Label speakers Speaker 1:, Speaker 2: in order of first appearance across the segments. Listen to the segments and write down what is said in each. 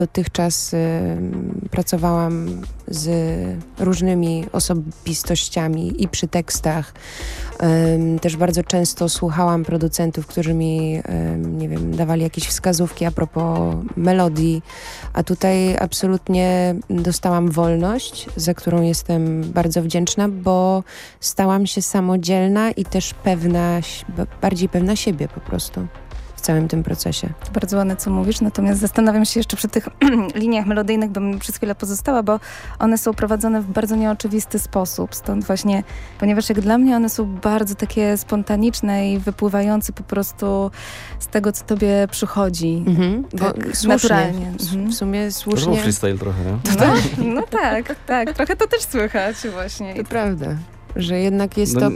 Speaker 1: Dotychczas pracowałam z różnymi osobistościami i przy tekstach. Też bardzo często słuchałam producentów, którzy mi, nie wiem, dawali jakieś wskazówki a propos melodii, a tutaj absolutnie dostałam wolność, za którą jestem bardzo wdzięczna, bo stałam się samodzielna i też bardziej pewna siebie po prostu w całym tym procesie.
Speaker 2: To bardzo ładne, co mówisz, natomiast zastanawiam się jeszcze przy tych liniach melodyjnych, bym przez chwilę pozostała, bo one są prowadzone w bardzo nieoczywisty sposób. Stąd właśnie, ponieważ jak dla mnie one są bardzo takie spontaniczne i wypływające po prostu z tego, co tobie przychodzi. Tak, naturalnie.
Speaker 1: W sumie
Speaker 3: To
Speaker 1: słusznie.
Speaker 3: był freestyle trochę, nie?
Speaker 2: No tak. Trochę to też słychać właśnie.
Speaker 1: To prawda, że jednak jest to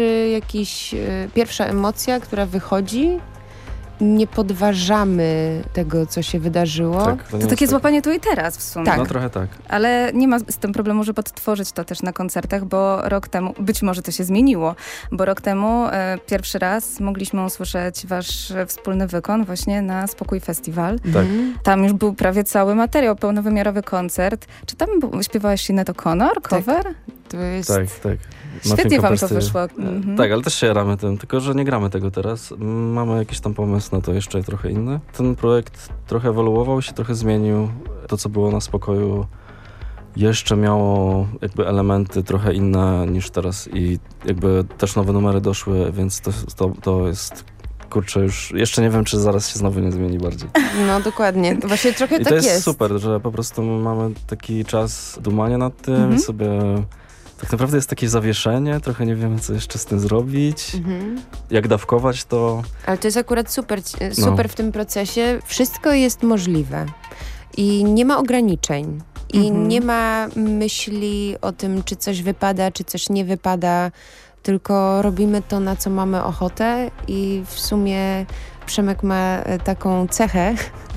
Speaker 1: pierwsza emocja, która wychodzi. Nie podważamy tego, co się wydarzyło.
Speaker 3: Tak,
Speaker 2: To takie złapanie tu i teraz w sumie.
Speaker 1: Tak.
Speaker 3: No trochę tak.
Speaker 2: Ale nie ma z tym problemu, żeby odtworzyć to też na koncertach, bo rok temu, być może to się zmieniło, bo rok temu pierwszy raz mogliśmy usłyszeć wasz wspólny wykon właśnie na Spokój Festiwal.
Speaker 3: Tak.
Speaker 2: Tam już był prawie cały materiał, pełnowymiarowy koncert. Czy tam śpiewałeś Sinead O'Connor, cover?
Speaker 1: To jest...
Speaker 3: Tak.
Speaker 2: Świetnie wam to
Speaker 3: Nothing
Speaker 2: wyszło.
Speaker 3: Tak, ale też się jaramy tym, tylko że nie gramy tego teraz. Mamy jakiś tam pomysł na to jeszcze trochę inny. Ten projekt trochę ewoluował się, trochę zmienił. To, co było na Spokoju, jeszcze miało jakby elementy trochę inne niż teraz i jakby też nowe numery doszły, więc to jest... Kurczę, już jeszcze nie wiem, czy zaraz się znowu nie zmieni bardziej.
Speaker 1: No dokładnie, właśnie trochę
Speaker 3: I
Speaker 1: tak
Speaker 3: to jest
Speaker 1: jest.
Speaker 3: super, że po prostu mamy taki czas dumania nad tym i sobie... Tak naprawdę jest takie zawieszenie, trochę nie wiemy, co jeszcze z tym zrobić, jak dawkować to.
Speaker 1: Ale to jest akurat super w tym procesie. Wszystko jest możliwe i nie ma ograniczeń. I nie ma myśli o tym, czy coś wypada, czy coś nie wypada, tylko robimy to, na co mamy ochotę i w sumie Przemek ma taką cechę,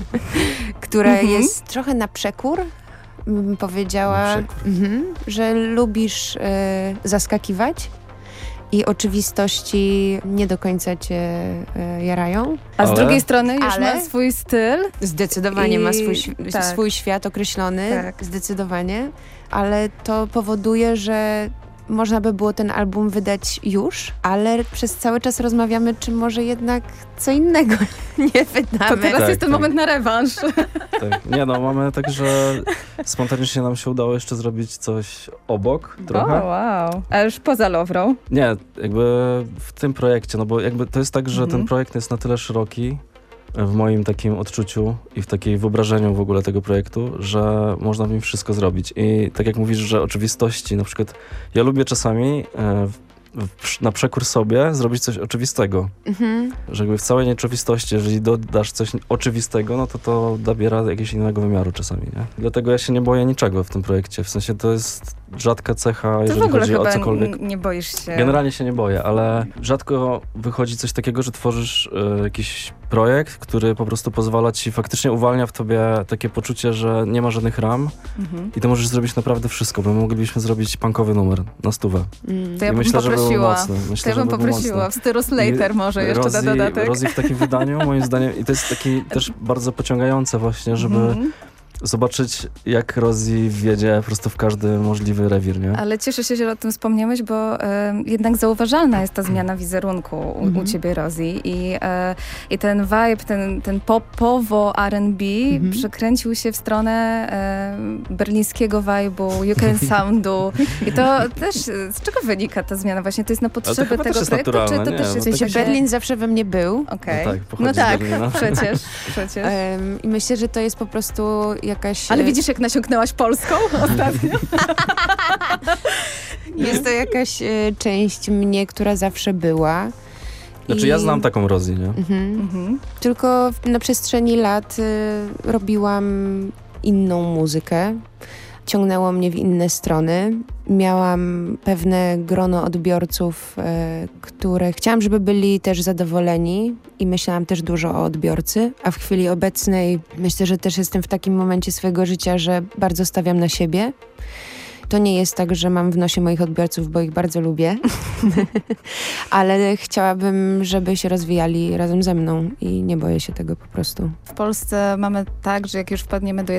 Speaker 1: która jest trochę na przekór, bym powiedziała, że lubisz zaskakiwać i oczywistości nie do końca cię jarają.
Speaker 2: A z drugiej strony już
Speaker 1: Ale-
Speaker 2: ma swój styl.
Speaker 1: Zdecydowanie ma
Speaker 2: tak.
Speaker 1: swój świat określony,
Speaker 2: Tak.
Speaker 1: zdecydowanie, ale to powoduje, że można by było ten album wydać już, ale przez cały czas rozmawiamy, czy może jednak co innego nie wydamy.
Speaker 2: To teraz
Speaker 3: Tak,
Speaker 2: jest ten
Speaker 3: tak.
Speaker 2: moment na rewanż.
Speaker 3: Tak. Nie no, mamy tak, że spontanicznie nam się udało jeszcze zrobić coś obok trochę.
Speaker 2: O, wow. A już poza Lowrą.
Speaker 3: Nie, jakby w tym projekcie, no bo jakby to jest tak, że ten projekt jest na tyle szeroki w moim takim odczuciu i w takiej wyobrażeniu w ogóle tego projektu, że można w nim wszystko zrobić. I tak jak mówisz, że oczywistości, na przykład ja lubię czasami na przekór sobie zrobić coś oczywistego. Że jakby w całej nieoczywistości, jeżeli dodasz coś oczywistego, no to nabiera jakiegoś innego wymiaru czasami, nie? Dlatego ja się nie boję niczego w tym projekcie. W sensie to jest rzadka cecha,
Speaker 2: Ty w
Speaker 3: jeżeli
Speaker 2: ogóle
Speaker 3: chodzi o
Speaker 2: chyba
Speaker 3: cokolwiek.
Speaker 2: nie boisz się.
Speaker 3: Generalnie się nie boję, ale rzadko wychodzi coś takiego, że tworzysz jakiś projekt, który po prostu pozwala ci, faktycznie uwalnia w tobie takie poczucie, że nie ma żadnych ram i to możesz zrobić naprawdę wszystko, bo moglibyśmy zrobić punkowy numer na 100.
Speaker 2: To ja
Speaker 3: I
Speaker 2: bym
Speaker 3: myślę, że był
Speaker 2: poprosiła.
Speaker 3: mocny.
Speaker 2: To
Speaker 3: Myślę,
Speaker 2: ja bym
Speaker 3: że był
Speaker 2: poprosiła.
Speaker 3: mocny.
Speaker 2: W stylu Slater może jeszcze na dodatek.
Speaker 3: Rosie w takim wydaniu, moim zdaniem, i to jest taki też bardzo pociągające właśnie, żeby zobaczyć, jak Rosie wjedzie po prostu w każdy możliwy rewir, nie?
Speaker 2: Ale cieszę się, że o tym wspomniałeś, bo jednak zauważalna jest ta zmiana wizerunku u ciebie, Rosie. I ten vibe, ten popowo R&B przekręcił się w stronę berlińskiego vibe'u, UK Soundu. I to też, z czego wynika ta zmiana? Właśnie to jest na potrzeby
Speaker 3: chyba też
Speaker 2: tego
Speaker 3: jest
Speaker 2: projektu, czy
Speaker 3: naturalne,
Speaker 2: to
Speaker 3: nie?
Speaker 2: też
Speaker 3: No
Speaker 2: jest...
Speaker 1: W sensie
Speaker 2: takie-
Speaker 1: Berlin zawsze we mnie był.
Speaker 2: Okej.
Speaker 3: No tak, pochodzi
Speaker 2: No
Speaker 3: z
Speaker 2: tak,
Speaker 3: Berlina.
Speaker 2: przecież.
Speaker 1: I myślę, że to jest po prostu jakaś...
Speaker 2: Ale widzisz, jak nasiąknęłaś Polską ostatnio?
Speaker 1: Jest to jakaś część mnie, która zawsze była.
Speaker 3: Znaczy ja znam taką Rosie, nie?
Speaker 1: Tylko na przestrzeni lat robiłam inną muzykę. Ciągnęło mnie w inne strony. Miałam pewne grono odbiorców, które chciałam, żeby byli też zadowoleni i myślałam też dużo o odbiorcy, a w chwili obecnej myślę, że też jestem w takim momencie swojego życia, że bardzo stawiam na siebie. To nie jest tak, że mam w nosie moich odbiorców, bo ich bardzo lubię, ale chciałabym, żeby się rozwijali razem ze mną i nie boję się tego po prostu.
Speaker 2: W Polsce mamy tak, że jak już wpadniemy do